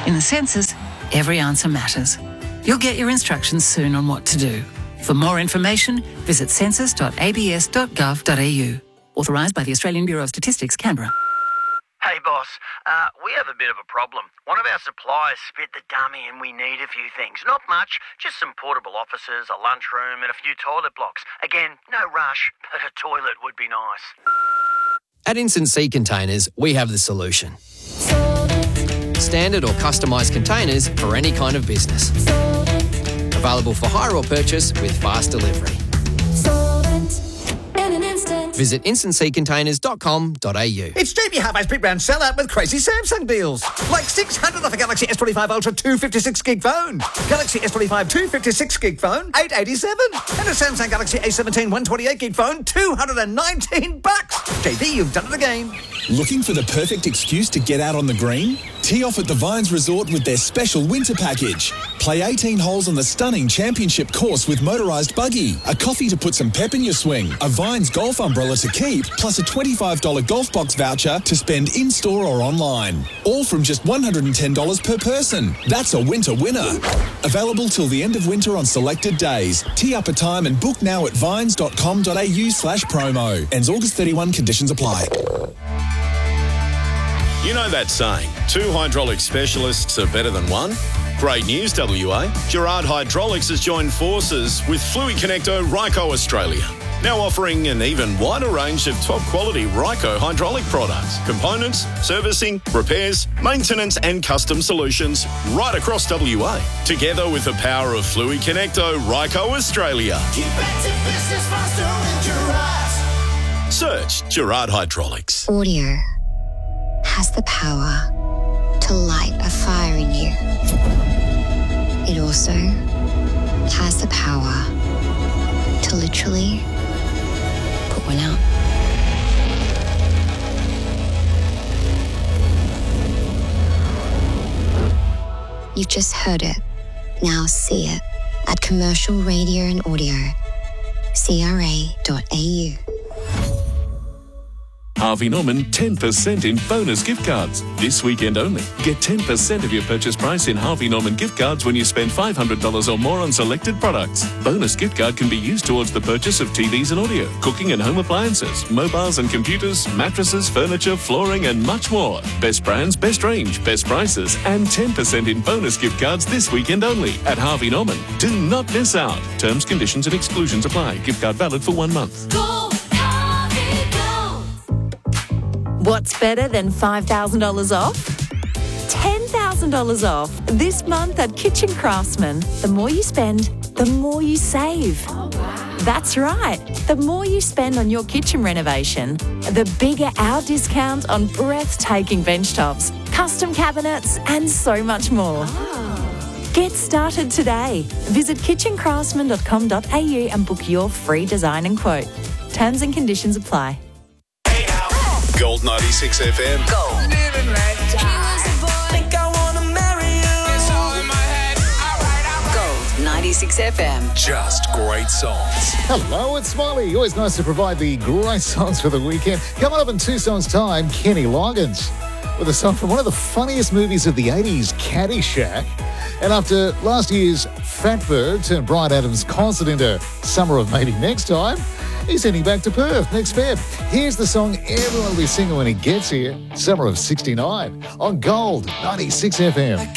In the census, every answer matters. You'll get your instructions soon on what to do. For more information, visit census.abs.gov.au. Authorised by the Australian Bureau of Statistics, Canberra. Hey boss, we have a bit of a problem. One of our suppliers spit the dummy and we need a few things. Not much, just some portable offices, a lunchroom and a few toilet blocks. Again, no rush, but a toilet would be nice. At Instant Sea Containers, we have the solution. Standard or customised containers for any kind of business. Available for hire or purchase with fast delivery. Visit instantseacontainers.com.au. It's JB Hi-Fi's Big Brand sellout with crazy Samsung deals. Like 600 off a Galaxy S25 Ultra 256 gig phone. Galaxy S25 256 gig phone, $887. And a Samsung Galaxy A17 128 gig phone, $219. JB, you've done it again. Looking for the perfect excuse to get out on the green? Tee off at the Vines Resort with their special winter package. Play 18 holes on the stunning championship course with motorised buggy, a coffee to put some pep in your swing, a Vines golf umbrella to keep, plus a $25 golf box voucher to spend in-store or online. All from just $110 per person. That's a winter winner. Available till the end of winter on selected days. Tee up a time and book now at vines.com.au/promo. Ends August 31, conditions apply. You know that saying, 2 hydraulic specialists are better than one? Great news, WA. Gerard Hydraulics has joined forces with Fluid Connecto Ryco Australia. Now offering an even wider range of top-quality Ryco hydraulic products, components, servicing, repairs, maintenance and custom solutions right across WA. Together with the power of Fluid Connecto Ryco Australia. Get back to business faster with Gerard. Search Gerard Hydraulics. Audio has the power to light a fire in you. It also has the power to literally put one out. You've just heard it. Now see it at Commercial Radio and Audio, CRA.au. Harvey Norman 10% in bonus gift cards. This weekend only. Get 10% of your purchase price in Harvey Norman gift cards when you spend $500 or more on selected products. Bonus gift card can be used towards the purchase of TVs and audio, cooking and home appliances, mobiles and computers, mattresses, furniture, flooring and much more. Best brands, best range, best prices and 10% in bonus gift cards this weekend only at Harvey Norman. Do not miss out. Terms, conditions and exclusions apply. Gift card valid for 1 month. What's better than $5,000 off? $10,000 off this month at Kitchen Craftsman. The more you spend, the more you save. Oh, wow. That's right. The more you spend on your kitchen renovation, the bigger our discount on breathtaking bench tops, custom cabinets and so much more. Oh. Get started today. Visit kitchencraftsman.com.au and book your free design and quote. Terms and conditions apply. Gold 96 FM. Gold. Living right time. Think I wanna marry you. It's all in my head. All right. Gold 96 FM. Just great songs. Hello, it's Smiley. Always nice to provide the great songs for the weekend. Coming up in 2 songs' time, Kenny Loggins with a song from one of the funniest movies of the 80s, Caddyshack. And after last year's Fatbird turned Bryan Adams' concert into Summer of Maybe Next Time, he's heading back to Perth next Feb. Here's the song everyone will be singing when he gets here, Summer of '69, on Gold 96 FM.